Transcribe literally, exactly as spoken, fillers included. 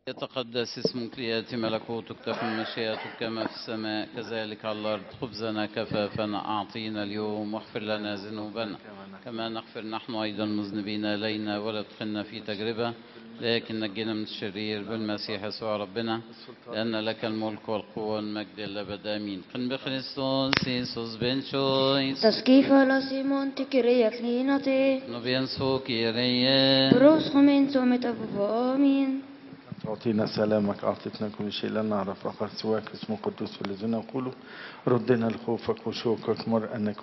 يتقدس اسمك، ليأتي ملكوتك، تكن مشيئتك كما في السماء كذلك على الأرض. خبزنا كفافنا أعطينا اليوم، واغفر لنا ذنوبنا كما نغفر نحن أيضا المذنبين إلينا، ولا تدخلنا في تجربة لكن نجينا من الشرير بالمسيح يسوع ربنا، لأن لك الملك والقوة والمجد الأبد آمين. قن بخريستوس يسوس بن شويس تسكيفا لا سيمون تكريا كلينتي نبيان سوكي ريه بروس خمين تومت أبو آمين. أعطينا سلامك، أعطيتنا كل شيء لا نعرف آخر سواك، اسمه قدوس، والذين يقولوا ردنا لخوفك وشوكك، مر أنك